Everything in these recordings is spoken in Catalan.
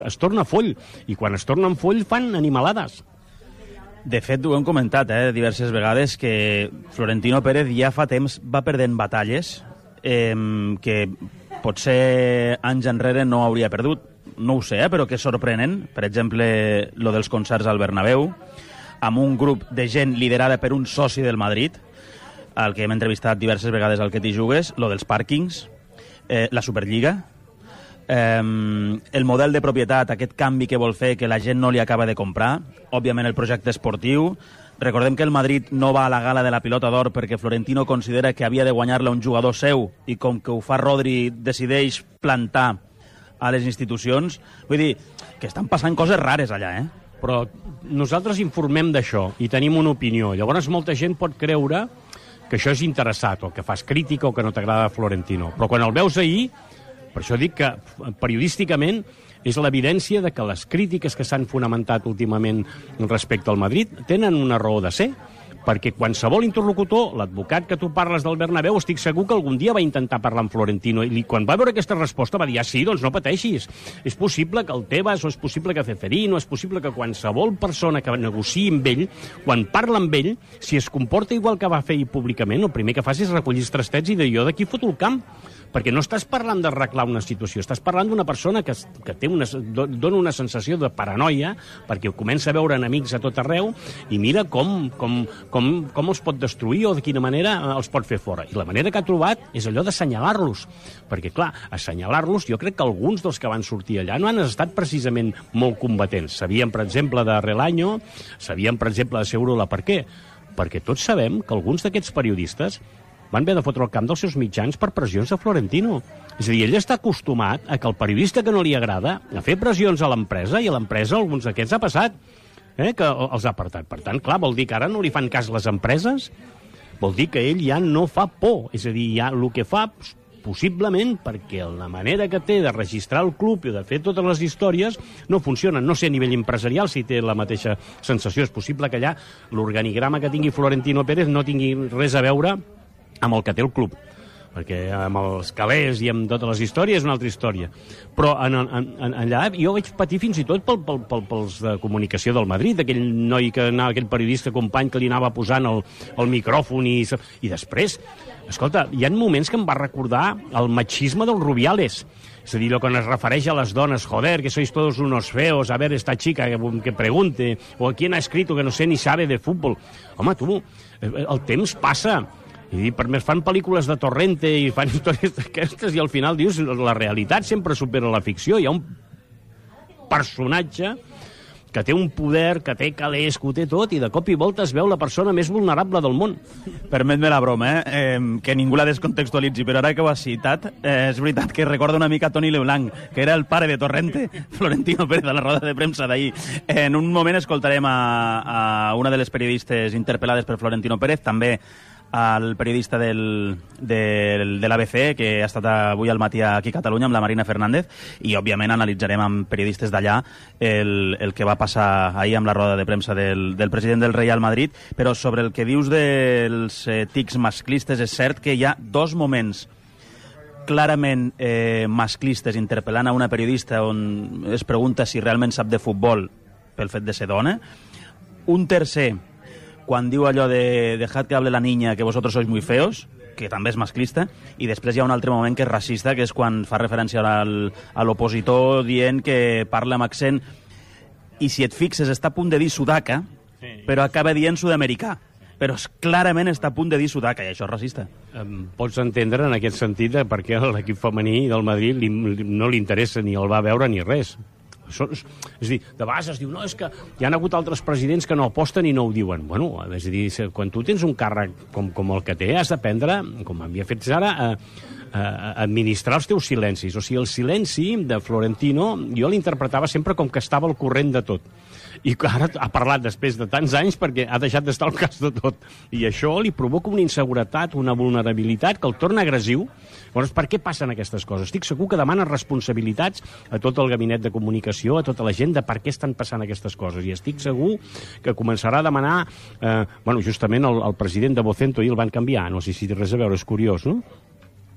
es torna foll, i quan es torna en foll fan animalades. De fet, ho hem comentat diverses vegades, que Florentino Pérez ja fa temps va perdent batalles que potser anys enrere no hauria perdut. No ho sé, però que sorprenen. Per exemple, lo dels concerts al Bernabéu, amb un grup de gent liderada per un soci del Madrid, al que hem entrevistat diverses vegades al Que t'hi jugues, lo dels pàrquings, la Superliga, el model de propietat, aquest canvi que vol fer que la gent no li acaba de comprar, òbviament el projecte esportiu. Recordem que el Madrid no va a la gala de la Pilota d'Or perquè Florentino considera que havia de guanyar-la un jugador seu, i com que ho fa Rodri decideix plantar a les institucions. Vull dir, que estan passant coses rares allà, Però nosaltres informem d'això i tenim una opinió. Llavors molta gent pot creure que això és interessat, o que fas crítica, o que no t'agrada Florentino. Però quan el veus ahir, per això dic que periodísticament és l'evidència de que les crítiques que s'han fonamentat últimament respecte al Madrid tenen una raó de ser, perquè qualsevol interlocutor, l'advocat que tu parles del Bernabéu, estic segur que algun dia va intentar parlar amb Florentino, i quan va veure aquesta resposta va dir, sí, doncs no pateixis, és possible que el Tebas, o és possible que Ceferino, és possible que qualsevol persona que negociï amb ell, quan parla amb ell, si es comporta igual que va fer públicament, el primer que faci és recollir els trastets i dir, jo d'aquí foto el camp, perquè no estàs parlant d'arreglar una situació, estàs parlant d'una persona que té dona una sensació de paranoia, perquè comença a veure enemics a tot arreu, i mira com els pot destruir o de quina manera els pot fer fora. I la manera que ha trobat és allò d'assenyalar-los, perquè, clar, assenyalar-los, jo crec que alguns dels que van sortir allà no han estat precisament molt combatents. Sabien, per exemple, de Relaño, sabien, per exemple, de Segurola. Per què? Perquè tots sabem que alguns d'aquests periodistes van haver de fotre el camp dels seus mitjans per pressions a Florentino. És a dir, ell està acostumat a que el periodista que no li agrada a fer pressions a l'empresa, i a l'empresa alguns d'aquests ha passat, que els ha apartat. Per tant, clar, vol dir que ara no li fan cas les empreses? Vol dir que ell ja no fa por. És a dir, ja el que fa, possiblement, perquè la manera que té de registrar el club i de fer totes les històries no funciona. No sé a nivell empresarial si té la mateixa sensació. És possible que allà l'organigrama que tingui Florentino Pérez no tingui res a veure amb el que té el club, perquè amb els calés i amb totes les històries és una altra història. Però allà jo vaig patir fins i tot pels de comunicació del Madrid, aquell noi que anava, aquell periodista company que li anava posant el micròfon, i després, escolta, hi ha moments que em va recordar el machisme dels Rubiales. És a dir, quan es refereix a les dones, joder, que sois todos unos feos, a ver esta chica que pregunte, o quién ha escrito que no sé ni sabe de fútbol. Home, tu, el temps passa. I per més fan pel·lícules de Torrente i fan històries d'aquestes, i al final dius, la realitat sempre supera la ficció. Hi ha un personatge que té un poder, que té calés, que ho té tot, i de cop i volta es veu la persona més vulnerable del món. Permet-me la broma, que ningú la descontextualitzi, però ara que ho has citat, és veritat que recorda una mica Toni Leblanc, que era el pare de Torrente, Florentino Pérez, a la roda de premsa d'ahir. En un moment escoltarem a una de les periodistes interpel·lades per Florentino Pérez, també al periodista de l'ABC, que ha estat avui al matí aquí a Catalunya amb la Marina Fernández, i òbviament analitzarem amb periodistes d'allà el que va passar ahir amb la roda de premsa del president del Real Madrid. Però sobre el que dius dels tics masclistes, és cert que hi ha dos moments clarament masclistes interpel·lant a una periodista on es pregunta si realment sap de futbol pel fet de ser dona. Un tercer, quan diu allò de dejad que hable la niña, que vosotros sois muy feos, que també és masclista, i després hi ha un altre moment que és racista, que és quan fa referència a l'opositor dient que parla amb accent, i si et fixes està a punt de dir sudaca, però acaba dient sud-americà. Però clarament està a punt de dir sudaca, i això és racista. Pots entendre en aquest sentit per què l'equip femení del Madrid no li interessa ni el va veure ni res. És a dir, de vegades es diu, no, és que hi ha hagut altres presidents que no aposten i no ho diuen. Bueno, és a dir, quan tu tens un càrrec com el que té, has d'aprendre, com havia fet ara, a administrar els teus silencis. O sigui, el silenci de Florentino jo l'interpretava sempre com que estava al corrent de tot. I ara ha parlat després de tants anys perquè ha deixat d'estar al cas de tot. I això li provoca una inseguretat, una vulnerabilitat que el torna agressiu. Llavors, per què passen aquestes coses? Estic segur que demanen responsabilitats a tot el gabinet de comunicació, a tota la gent, de per què estan passant aquestes coses. I estic segur que començarà a demanar... justament el president de Vocento, i el van canviar. No sé si té res a veure, és curiós, no?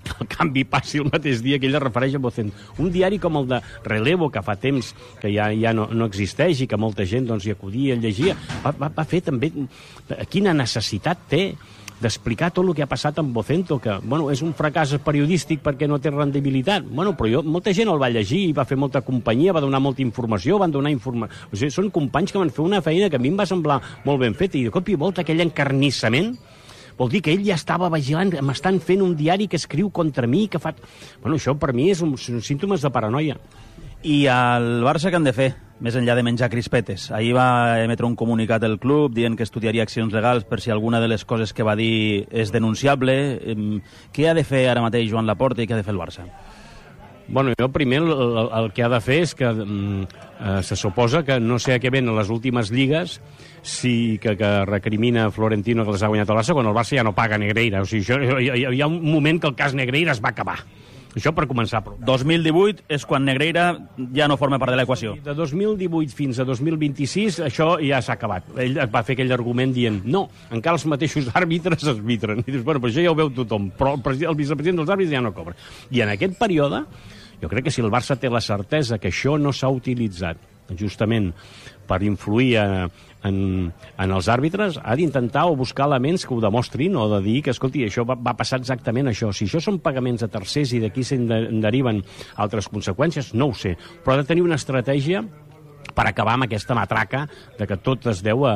el canvi passi el mateix dia que ell es refereix a Vocento. Un diari com el de Relevo, que fa temps que ja no existeix i que molta gent doncs, hi acudia, llegia, va fer també quina necessitat té d'explicar tot el que ha passat amb Vocento, que bueno, és un fracàs periodístic perquè no té rendibilitat. Bueno, però molta gent el va llegir, va fer molta companyia, va donar molta informació, van donar informació... O sigui, són companys que van fer una feina que a mi em va semblar molt ben feta, i de cop i volta aquell encarnissament vol dir que ell ja estava vigilant, m'estan fent un diari que escriu contra mi, que fa... Bueno, això per mi són símptomes de paranoia. I al Barça què han de fer, més enllà de menjar crispetes? Ahir va emetre un comunicat del club dient que estudiaria accions legals per si alguna de les coses que va dir és denunciable. Què ha de fer ara mateix Joan Laporta i què ha de fer el Barça? Bueno, jo primer el que ha de fer és que se suposa que no sé a què ven a les últimes lligues que recrimina Florentino que les ha guanyat el Barça quan el Barça ja no paga Negreira. O sigui, hi ha un moment que el cas Negreira es va acabar. Això per començar. 2018 és quan Negreira ja no forma part de l'equació. De 2018 fins a 2026 això ja s'ha acabat. Ell va fer aquell argument dient no, encara els mateixos àrbitres arbitren. I dius, bueno, però això ja ho veu tothom, però el vicepresident dels àrbitres ja no cobra. I en aquest període, jo crec que si el Barça té la certesa que això no s'ha utilitzat justament per influir en els àrbitres, ha d'intentar o buscar elements que ho demostrin o de dir que, escolti, això va passar exactament això. Si això són pagaments a tercers i d'aquí se'n deriven altres conseqüències, no ho sé. Però ha de tenir una estratègia per acabar amb aquesta matraca de que tot es deu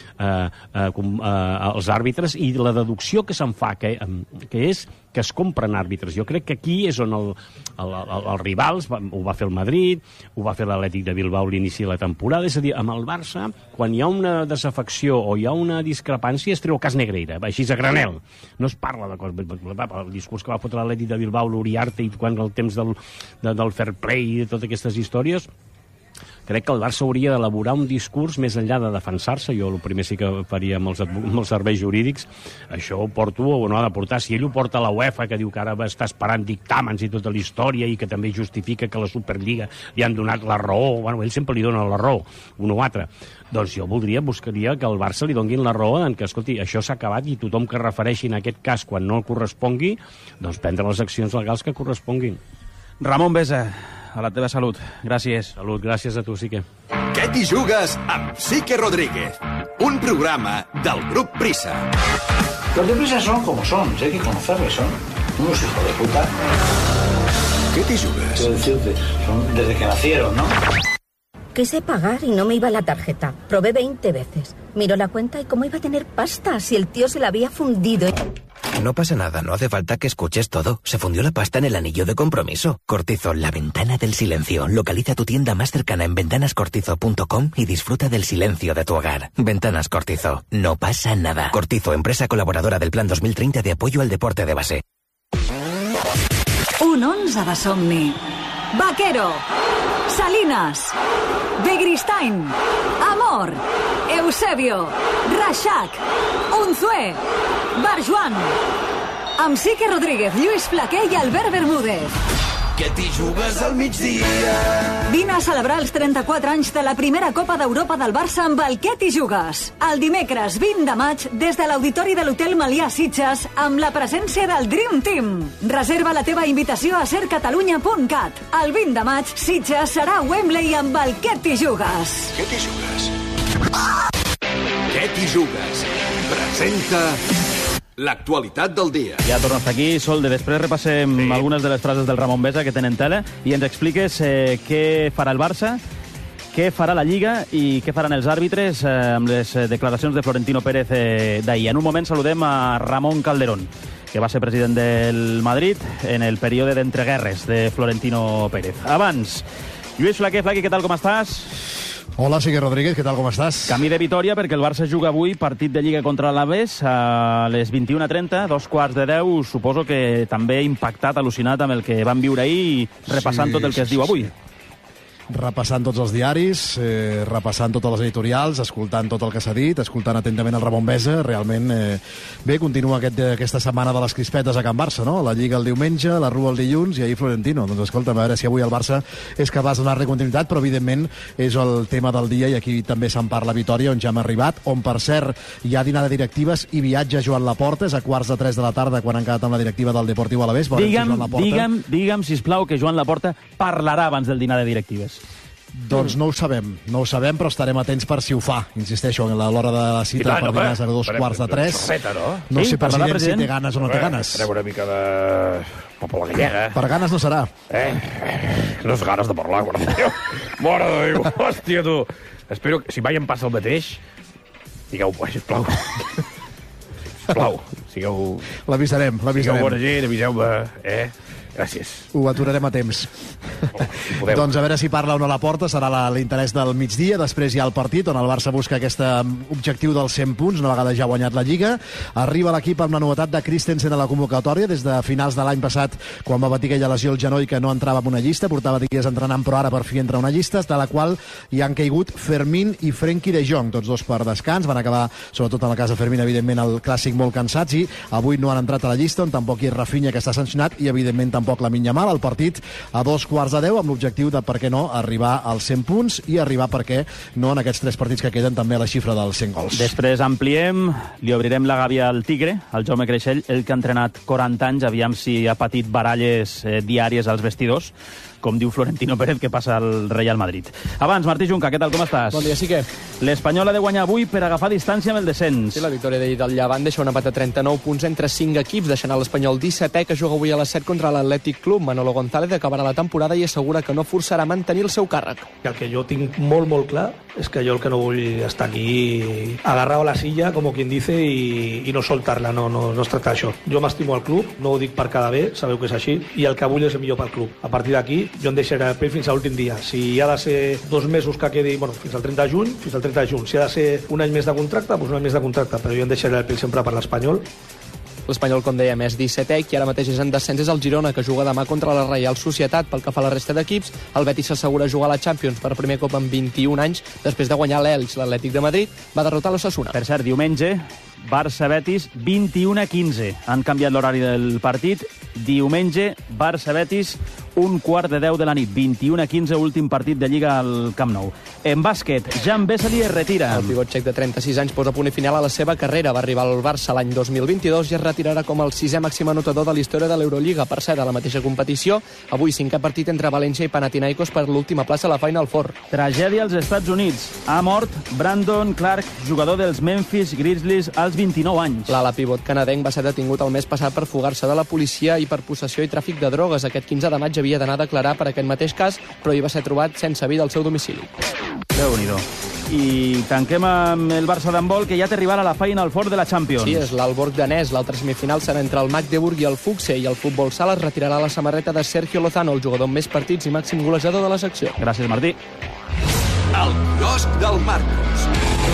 als àrbitres i la deducció que se'n fa, que és que es compren àrbitres. Jo crec que aquí és on els rivals, ho va fer el Madrid, ho va fer l'Atlètic de Bilbao a l'inici de la temporada, és a dir, amb el Barça, quan hi ha una desafecció o hi ha una discrepància, es treu el cas Negreira, així a granel. No es parla de coses... El discurs que va fotre l'Atlètic de Bilbao, l'Uriarte, i quan el temps del fair play i de totes aquestes històries, crec que el Barça hauria d'elaborar un discurs més enllà de defensar-se. Jo el primer sí que faria amb els serveis jurídics. Això ho porto o no ha de portar. Si ell ho porta a la UEFA, que diu que ara està esperant dictàmens i tota la història i que també justifica que a la Superliga li han donat la raó, bueno, ell sempre li dona la raó, un o altre. Doncs jo buscaria que al Barça li donguin la raó en que, escolti, això s'ha acabat i tothom que refereixi en aquest cas quan no correspongui, doncs prendre les accions legals que corresponguin. Ramon Besa, a la teva salut. Gràcies. Salut, gràcies a tu, Sique. Què t'hi jugues amb Sique Rodríguez? Un programa del Grup Prisa. Los de Prisa son como son, hay que conocerles, son unos hijos de puta. ¿Qué te jugues? Quiero decirte, son desde que nacieron, ¿no? Quise pagar y no me iba la tarjeta. Probé 20 veces. Miró la cuenta y cómo iba a tener pasta si el tío se la había fundido. No pasa nada, no hace falta que escuches todo. Se fundió la pasta en el anillo de compromiso. Cortizo, la ventana del silencio. Localiza tu tienda más cercana en ventanascortizo.com y disfruta del silencio de tu hogar. Ventanas Cortizo. No pasa nada. Cortizo, empresa colaboradora del Plan 2030 de apoyo al deporte de base. Un 11 de somni. Vaquero. Salinas. Begristain. Amor. Eusebio. Reixac. Unzué. Barjuan. Amb Sique Rodríguez, Lluís Flaquer i Albert Bermúdez. Què t'hi jugues al migdia? Vine a celebrar els 34 anys de la primera Copa d'Europa del Barça amb el Què t'hi jugues. El dimecres 20 de maig, des de l'Auditori de l'Hotel Melià Sitges, amb la presència del Dream Team. Reserva la teva invitació a sercatalunya.cat. El 20 de maig, Sitges serà a Wembley amb el Què t'hi jugues. Què t'hi jugues? Què t'hi jugues? Presenta l'actualitat del dia. Ja torna a estar aquí, Solde. Després repassem algunes de les frases del Ramon Besa que tenen tela i ens expliques què farà el Barça, què farà la Lliga i què faran els àrbitres amb les declaracions de Florentino Pérez d'ahir. En un moment saludem a Ramon Calderón, que va ser president del Madrid en el període d'entreguerres de Florentino Pérez. Abans, Lluís Flaquer, què tal, com estàs? Hola, Sique Rodríguez, què tal, com estàs? Camí de Vitòria, perquè el Barça juga avui partit de Lliga contra l'Alavés a les 21:30, 2:15. Suposo que també impactat, al·lucinat amb el que van viure ahir, repassant tot el que es diu avui. repassant tots els diaris, repassant totes les editorials, escoltant tot el que s'ha dit, escoltant atentament el Ramon Besa. Realment, bé, continua aquesta setmana de les crispetes a Can Barça, no? La Lliga el diumenge, la Rua el dilluns i ahir Florentino. Doncs escolta, a veure si avui el Barça és capaç de donar-li continuïtat, però evidentment és el tema del dia i aquí també se'n parla a Vitòria, on ja hem arribat, on per cert hi ha dinar de directives i viatge Joan Laporta, és a 2:45 de la tarda quan han quedat amb la directiva del Deportiu Alavés. Digue'm, sisplau, que Joan Laporta parlarà abans del dinar de directives. Doncs no ho sabem, però estarem atents per si ho fa. Insisteixo, a l'hora de la cita per dinar a 2:45. No sé, president, si té ganes o no té ganes. Farem una mica de poble gallega. Per ganes no serà. No és ganes de parlar, guarda. Mare de Déu, hòstia, tu. Espero que si mai em passa el mateix, digueu, sisplau. Sisplau, sigueu... L'avisarem. Sigueu bona gent, aviseu-me, Gràcies. Ho aturarem a temps. Doncs a veure si parla o no la porta, serà l'interès del migdia, després hi ha el partit on el Barça busca aquest objectiu dels 100 punts, una vegada ja ha guanyat la Lliga. Arriba l'equip amb la novetat de Christensen a la convocatòria, des de finals de l'any passat, quan va patir aquella lesió al genoll que no entrava en una llista, portava dies entrenant, però ara per fi entra una llista, de la qual hi han caigut Fermín i Frenkie de Jong, tots dos per descans, van acabar, sobretot en el cas de Fermín, evidentment, el clàssic molt cansats, i avui no han entrat a la llista, on tampoc hi és Rafinha, que està sancionat, i evidentment tampoc Lamine Yamal. El partit a 2:15 amb l'objectiu de, per què no, arribar als 100 punts i arribar, per què no, en aquests 3 partits que queden també a la xifra dels 100 gols. Després ampliem, li obrirem la gàbia al Tigre, al Jaume Creixell, el que ha entrenat 40 anys, aviam si ha patit baralles diàries als vestidors, com diu Florentino Pérez, que passa al Real Madrid. Abans, Martí Junca, què tal, com estàs? Bon dia, sí que. L'Espanyol ha de guanyar avui per agafar distància amb el descens. Sí, la victòria d'ahir del Llevant deixa un empat a 39 punts entre 5 equips, deixant a l'Espanyol 17è, que juga avui a les 7 contra l'Atlètic Club. Manolo González acabarà la temporada i assegura que no forçarà a mantenir el seu càrrec. El que jo tinc molt clar és que jo el que no vull estar aquí agarrado a la silla, com quien dice, i no soltar-la, no es tracta d'això. Jo m'estimo al club, no ho dic per quedar bé, sabeu que és així, i el que vull és el millor pel club. A partir d'aquí, jo em deixaré pel fins a l'últim dia. Si ha de ser 2 mesos que quedi, fins al 30 de juny, fins al 30 de juny. Si ha de ser un any més de contracte, doncs un any més de contracte, però jo em deixaré el pell sempre per l'Espanyol. L'Espanyol, com dèiem, és 17è, qui ara mateix és en descens és el Girona, que juga demà contra la Reial Societat. Pel que fa a la resta d'equips, el Betis s'assegura jugar a la Champions per primer cop en 21 anys, després de guanyar l'Elx. L'Atlètic de Madrid va derrotar l'Osasuna. Per cert, diumenge, Barça-Betis, 21:15. Han canviat l'horari del partit. Diumenge, Barça-Betis, 1:15 de la nit. 21:15, últim partit de Lliga al Camp Nou. En bàsquet, Jan Vesely es retira. El pivot txec de 36 anys posa punt i final a la seva carrera. Va arribar al Barça l'any 2022 i es retirarà com el 6è màxim anotador de la història de l'Eurolliga. Per cert, a la mateixa competició, avui 5è partit entre València i Panathinaikos per l'última plaça a la Final Four. Tragèdia als Estats Units. Ha mort Brandon Clark, jugador dels Memphis Grizzlies, als 29 anys. L'ala pivot canadenc va ser detingut el mes passat per fugar-se de la policia i per possessió i tràfic de drogues. Aquest 15 de maig havia d'anar a declarar per aquest mateix cas, però hi va ser trobat sense vida al seu domicili. Déu-n'hi-do. I tanquem amb el Barça d'handbol, que ja té arribat a la Final Four de la Champions. Sí, és l'Alborg danès. L'altra semifinal serà entre el Magdeburg i el Fuxe, i el futbol sala es retirarà la samarreta de Sergio Lozano, el jugador amb més partits i màxim golejador de la secció. Gràcies, Martí. El quiosc del Marcos.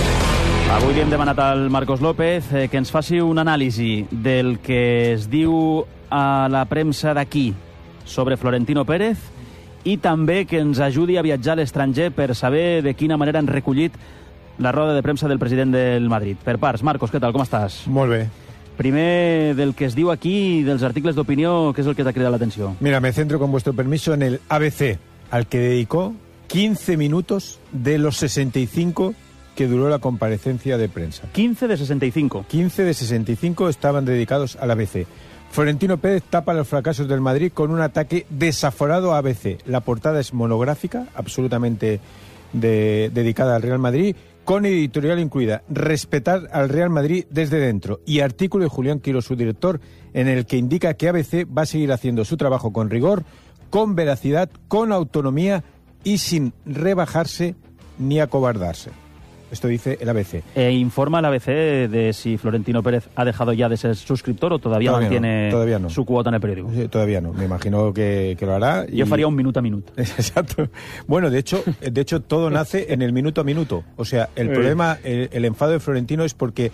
Avui li hem demanat al Marcos López que ens faci un anàlisi del que es diu a la premsa d'aquí sobre Florentino Pérez i també que ens ajudi a viatjar a l'estranger per saber de quina manera han recollit la roda de premsa del president del Madrid. Per parts, Marcos, què tal, com estàs? Molt bé. Primer, del que es diu aquí, dels articles d'opinió, què és el que t'ha cridat l'atenció? Mira, me centro con vuestro permiso en el ABC, al que dedicó 15 minutos de los 65 que duró la comparecencia de prensa. 15 de 65. 15 de 65 estaban dedicados al ABC. Florentino Pérez tapa los fracasos del Madrid con un ataque desaforado a ABC. La portada es monográfica, absolutamente dedicada al Real Madrid, con editorial incluida. Respetar al Real Madrid desde dentro. Y artículo de Julián Quiro, su director, en el que indica que ABC va a seguir haciendo su trabajo con rigor, con veracidad, con autonomía y sin rebajarse ni acobardarse. Esto dice el ABC. ¿Informa el ABC de si Florentino Pérez ha dejado ya de ser suscriptor o todavía mantiene su cuota en el periódico? Sí, todavía no. Me imagino que lo hará. Yo faría un minuto a minuto. Exacto. Bueno, de hecho todo nace en el minuto a minuto. O sea, el problema, el enfado de Florentino es porque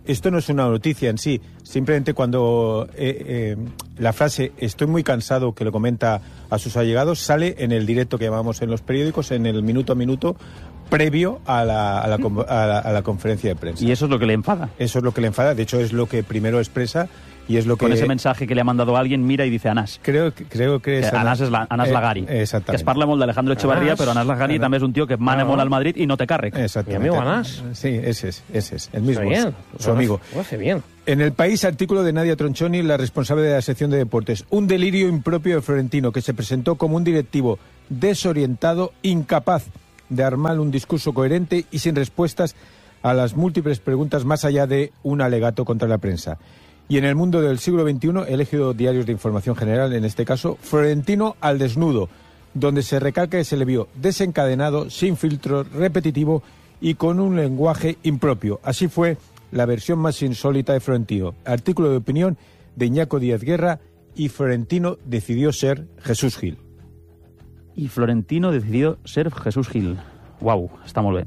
esto no es una noticia en sí, simplemente cuando la frase "estoy muy cansado", que lo comenta a sus allegados, sale en el directo que llamamos en los periódicos, en el minuto a minuto, previo a la conferencia de prensa. ¿Y eso es lo que le enfada? Eso es lo que le enfada, de hecho es lo que primero expresa y es lo que... Con ese mensaje que le ha mandado a alguien, mira y dice Anas. Creo que és Anas és Anas Lagari. Exactament. Que es parla molt d'Alejandro Echevarría, però Anas Lagari també és un tío que mana molt al Madrid y no té càrrec. Exactamente. Mi amigo Anas. Sí, ese es, el mismo. Bien. Su amigo. Lo hace bien. En El País, artículo de Nadia Tronchoni, la responsable de la sección de deportes. Un delirio impropio de Florentino, que se presentó como un directivo desorientado, incapaz de armar un discurso coherente y sin respuestas a las múltiples preguntas más allá de un alegato contra la prensa. Y en El Mundo del siglo XXI, he elegido diarios de información general, en este caso, Florentino al desnudo, donde se recalca que se le vio desencadenado, sin filtro, repetitivo y con un lenguaje impropio. Así fue la versión más insólita de Florentino. Artículo de opinión de Iñaco Díaz Guerra, y Florentino decidió ser Jesús Gil. Y Florentino decidió ser Jesús Gil. Wow, está muy bien.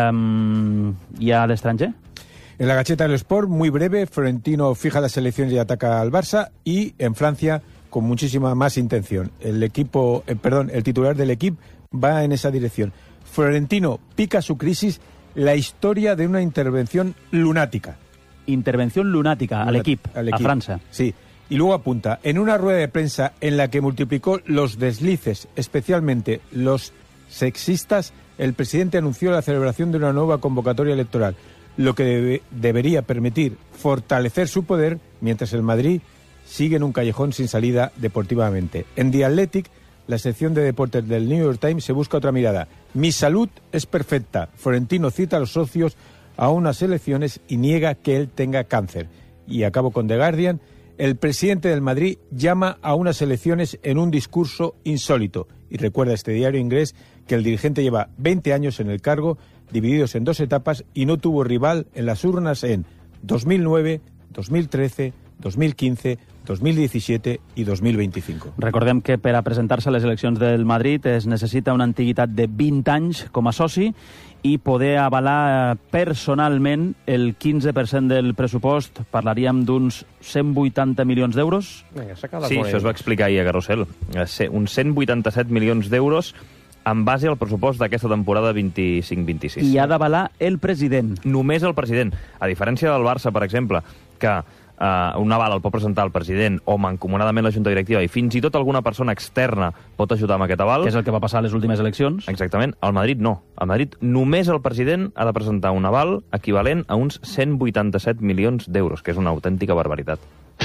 ¿Y al extranjero? En la Gaceta del Sport, muy breve, Florentino fija las elecciones y ataca al Barça, y en Francia, con muchísima más intención. El titular del equipo va en esa dirección. Florentino pica su crisis, la historia de una intervención lunática. Intervención lunática al equipo, a Francia. Sí. Y luego apunta, en una rueda de prensa en la que multiplicó los deslices, especialmente los sexistas, el presidente anunció la celebración de una nueva convocatoria electoral, lo que debería permitir fortalecer su poder mientras el Madrid sigue en un callejón sin salida deportivamente. En The Athletic, la sección de deportes del New York Times, se busca otra mirada. Mi salud es perfecta. Florentino cita a los socios a unas elecciones y niega que él tenga cáncer. Y acabo con The Guardian. El presidente del Madrid llama a unas elecciones en un discurso insólito. Y recuerda este diario inglés que el dirigente lleva 20 años en el cargo, divididos en 2 etapas, y no tuvo rival en las urnas en 2009, 2013, 2015, 2017 i 2025. Recordem que per a presentar-se a les eleccions del Madrid es necessita una antiguitat de 20 anys com a soci i poder avalar personalment el 15% del pressupost. Parlaríem d'uns 180 milions d'euros. Sí, això es va explicar ahir a Carrusel. Uns 187 milions d'euros en base al pressupost d'aquesta temporada 25-26. I ha d'avalar el president. Només el president. A diferència del Barça, per exemple, que un aval el pot presentar el president o mancomunadament la Junta Directiva, i fins i tot alguna persona externa pot ajudar amb aquest aval. Que és el que va passar a les últimes eleccions. Exactament. Al Madrid no. Al Madrid només el president ha de presentar un aval equivalent a uns 187 milions d'euros, que és una autèntica barbaritat.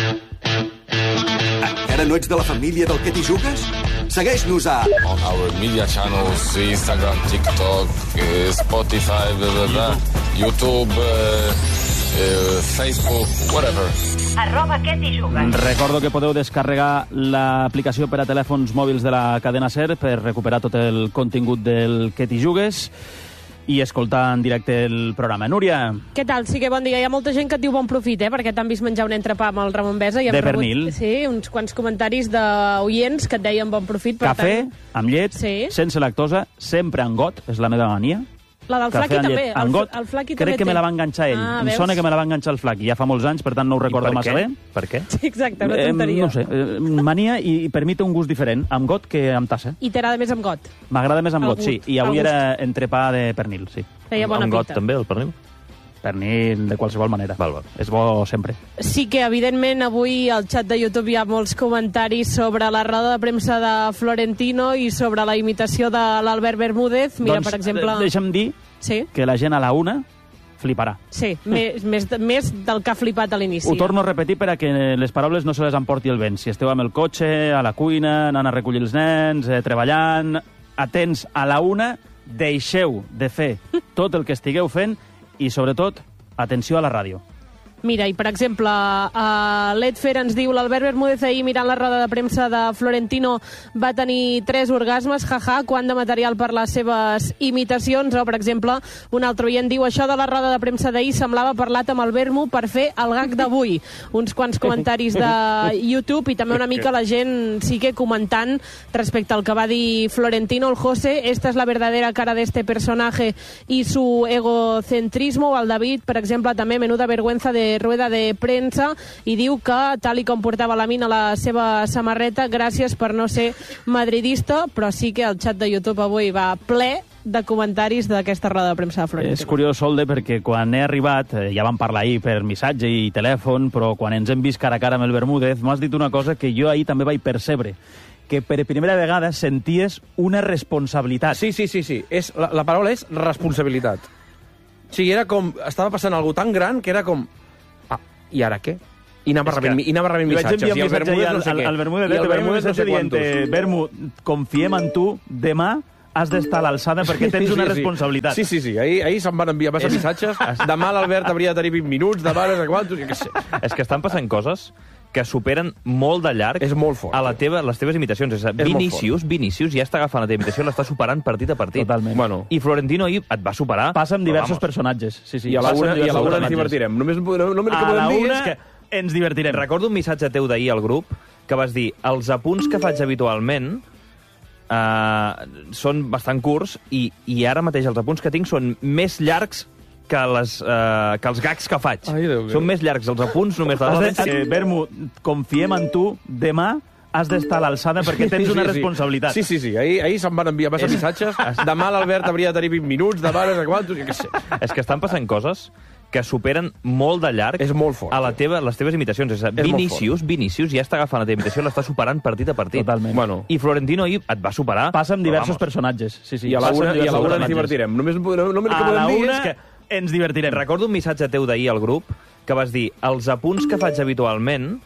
Encara no ets de la família del Que t'hi jugues? Segueix-nos a... On our media channels, Instagram, TikTok, Spotify, YouTube... Facebook, whatever. @Que t'hi jugues. Recordo que podeu descarregar l'aplicació per a telèfons mòbils de la cadena SER per recuperar tot el contingut del Que t'hi jugues i escoltar en directe el programa. Núria. Què tal? Sí que bon dia. Hi ha molta gent que et diu bon profit, perquè t'han vist menjar un entrepà amb el Ramon Besa. I de pernil. Sí, uns quants comentaris d'oients que et deien bon profit. Per Cafè, tant... amb llet, sí. Sense lactosa, sempre en got, és la meva mania. La del Flaqui també. El Flaqui també crec que me la va enganxar ell. Em sona que me la va enganxar el Flaqui. Ja fa molts anys, per tant no ho recordo massa bé. Per què? Sí, exacte, una tonteria. No sé, mania i per mi té un gust diferent, amb got que amb tassa. I t'agrada més amb got? M'agrada més amb got, sí. I avui era entrepà de pernil, sí. Feia bona pinta. Amb got també, el pernil? Pernil de qualsevol manera. Val. És bo sempre. Sí que, evidentment, avui al xat de YouTube hi ha molts comentaris sobre la roda de premsa de Florentino i sobre la imitació de l'Albert Bermúdez. Mira, per exemple... Deixa'm dir que la gent a la una fliparà. Sí, més del que ha flipat a l'inici. Ho torno a repetir per a que les paraules no se les emporti el vent. Si esteu amb el cotxe, a la cuina, anant a recollir els nens, treballant, atents a la una, deixeu de fer tot el que estigueu fent i, sobretot, atenció a la ràdio. Mira, i per exemple, l'Edfer ens diu l'Albert Bermúdez ahir mirant la roda de premsa de Florentino va tenir 3 orgasmes, jaja, quant de material per les seves imitacions. O, per exemple, un altre oient diu això de la roda de premsa d'ahir semblava parlat amb el Bermu per fer el gag d'avui. Uns quants comentaris de YouTube i també una mica la gent sigue comentant respecte al que va dir Florentino. El José, esta es la verdadera cara de este personaje y su egocentrismo. O el David, per exemple, també, menuda vergüenza de rueda de premsa i diu que, tal i com portava la mina a la seva samarreta, gràcies per no ser madridista, però sí que el xat de YouTube avui va ple de comentaris d'aquesta roda de premsa de Florentino. És curiós, Solde, perquè quan he arribat, ja vam parlar ahir per missatge i telèfon, però quan ens hem vist cara a cara amb el Bermúdez, m'has dit una cosa que jo ahir també vaig percebre, que per primera vegada senties una responsabilitat. Sí. La paraula és responsabilitat. O sigui, era com... Estava passant alguna tan gran que era com... I ara què? I anava rebent missatges. I el Bermúdez no sé què. El Bermúdez no sé dient, Bermú, confiem en tu, demà has d'estar a l'alçada perquè tens una responsabilitat. Sí. Ahir se'm van enviar massa missatges. Demà l'Albert hauria de tenir 20 minuts, demà no sé quantos, jo què sé. És que estan passant coses que superen molt de llarg a les teves imitacions. Vinícius ja està agafant la teva imitació, l'està superant partit a partit. Totalment. Bueno. I Florentino ahir et va superar. Passa amb diversos personatges. Sí. I a la una ens divertirem. Només que podem dir és que ens divertirem. Recordo un missatge teu d'ahir al grup que vas dir: els apunts que faig habitualment són bastant curts i ara mateix els apunts que tinc són més llargs que els gags que faig. Són més llargs els apunts només de... Bermu, confiem en tu, demà has d'estar a l'alçada perquè tens una responsabilitat. Sí. Ahir se'm van enviar massa missatges. Demà l'Albert hauria de tenir 20 minuts, demà no sé quantos, jo què sé. És que estan passant coses que superen molt de llarg a les teves imitacions. Vinícius ja està agafant la teva imitació, l'està superant partit a partit. Totalment. Bueno. I Florentino ahir et va superar. Passa amb diversos personatges. Sí. I a la una ens divertirem. Només que podem dir és que ens divertirem. Recordo un missatge teu d'ahir al grup que vas dir: els apunts que faig habitualment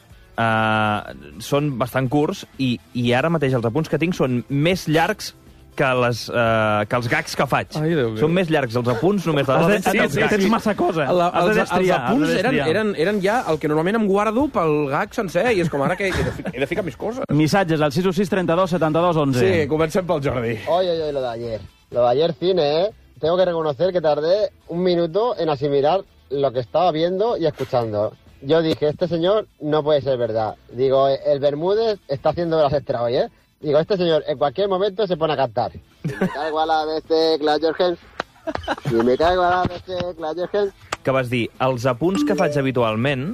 són bastant curts i ara mateix els apunts que tinc són més llargs que els gags que faig. Són més llargs els apunts només de... Tens massa cosa. Els apunts eren ja el que normalment em guardo pel gag sencer i és com ara que he de ficar més coses. Missatges al 616 32 72 11. Sí, comencem pel Jordi. Oye, lo de ayer. Lo de ayer cine, ¿eh? Tengo que reconocer que tardé un minuto en asimilar lo que estaba viendo y escuchando. Yo dije, este señor no puede ser verdad. Digo, el Bermúdez está haciendo las extra hoy, ¿eh? Digo, este señor en cualquier momento se pone a cantar. Si me caigo a la de este Clayergen. Si me caigo a la de este Clayergen. Que vas dir, els apunts que faig habitualment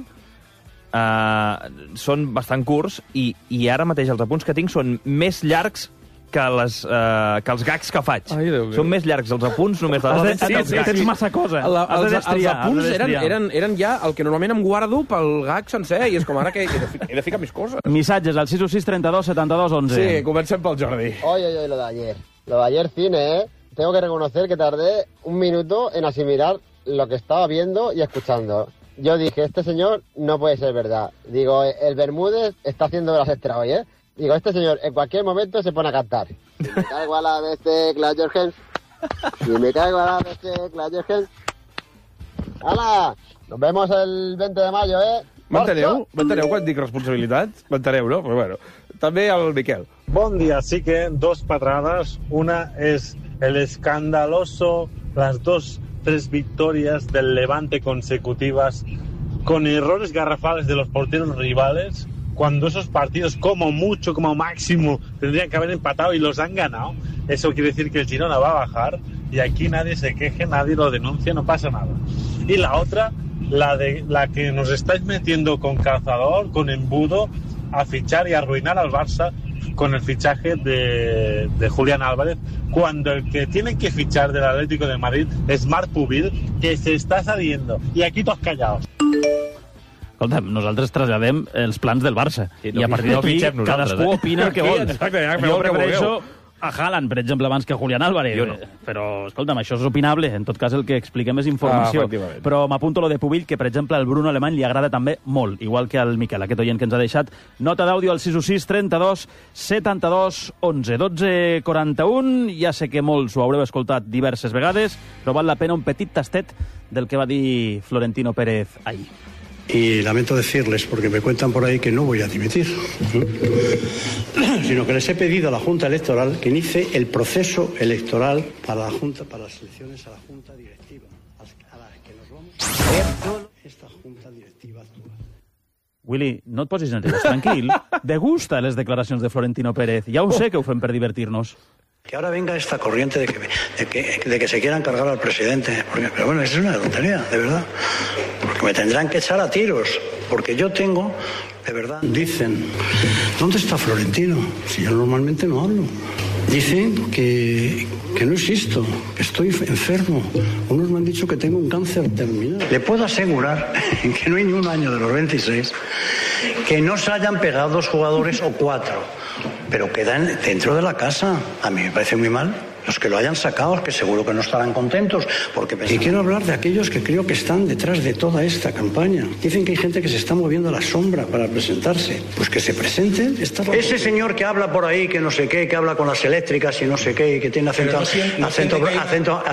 són bastant curts i ara mateix els apunts que tinc són més llargs que els gags que faig. Són més llargs els apunts només de... Tens massa cosa. Els apunts eren ja el que normalment em guardo pel gag sencer i és com ara que he de ficar més coses. Missatges al 616 32 72 11. Sí, comencem pel Jordi. Oye, lo de ayer. Lo de ayer cine, ¿eh? Tengo que reconocer que tardé un minuto en asimilar lo que estaba viendo y escuchando. Yo dije, este señor no puede ser verdad. Digo, el Bermúdez está haciendo las extra hoy, ¿eh? Digo, este señor en cualquier momento se pone a cantar. Si me caigo a la de este Clayergen. Si me caigo a la de este Clayergen. ¡Hala! Nos vemos el 20 de mayo, ¿eh? M'enteneu quan dic responsabilitat? M'enteneu, no? Però bueno, també el Miquel. Bon dia, sí que dos patradas. Una es el escandaloso, las 3 victorias del Levante consecutivas con errores garrafales de los porteros rivales, cuando esos partidos como mucho, como máximo, tendrían que haber empatado y los han ganado. Eso quiere decir que el Girona va a bajar y aquí nadie se queje, nadie lo denuncia, no pasa nada. Y la otra, la que nos estáis metiendo con calzador, con embudo, a fichar y a arruinar al Barça con el fichaje de Julián Álvarez, cuando el que tienen que fichar del Atlético de Madrid es Marc Pubil, que se está saliendo. Y aquí todos callados. Escolta, nosaltres traslladem els plans del Barça. I a partir d'aquí cadascú opina el que vol. Jo prefereixo a Haaland, per exemple, abans que Julián Álvarez. No. Però, escolta'm, això és opinable. En tot cas, el que expliquem és informació. Però m'apunto lo de Pubil, que, per exemple, al Bruno Alemany li agrada també molt, igual que al Miquel, aquest oient que ens ha deixat nota d'àudio al 616 32 72 11 12:41. Ja sé que molts ho haureu escoltat diverses vegades, però val la pena un petit tastet del que va dir Florentino Pérez ahir. Y lamento decirles, porque me cuentan por ahí que no voy a dimitir, sino que les he pedido a la Junta Electoral que inicie el proceso electoral para la Junta, para las elecciones a la Junta Directiva, a la que nos vamos a ver solo esta Junta Directiva actual. Willy, no et posis nerviós, tranquil. Degusta les declaracions de Florentino Pérez. Ja ho sé que ho fem per divertir-nos. Que ahora venga esta corriente de que se quieran cargar al presidente. Pero bueno, es una tontería, de verdad. Porque me tendrán que echar a tiros, porque yo tengo, de verdad, dicen, ¿dónde está Florentino? Si yo normalmente no hablo. Dicen que no existo, que estoy enfermo. Unos me han dicho que tengo un cáncer terminal. Le puedo asegurar que no hay ni un año de los 26 que no se hayan pegado 2 jugadores o 4, pero quedan dentro de la casa. A mí me parece muy mal. Los que lo hayan sacado, que seguro que no estarán contentos, porque y quiero hablar de aquellos que creo que están detrás de toda esta campaña. Dicen que hay gente que se está moviendo a la sombra para presentarse. Pues que se presenten. Ese señor que habla por ahí, que no sé qué, que habla con las eléctricas y no sé qué, y que tiene acento